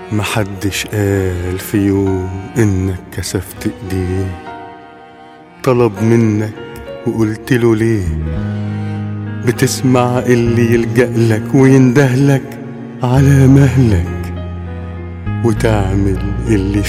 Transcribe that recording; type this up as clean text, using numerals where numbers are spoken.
محدش قال في يوم انك كسفت ايديه، طلب منك وقلت له ليه؟ بتسمع اللي يلجأ لك ويندهلك على مهلك، وتعمل اللي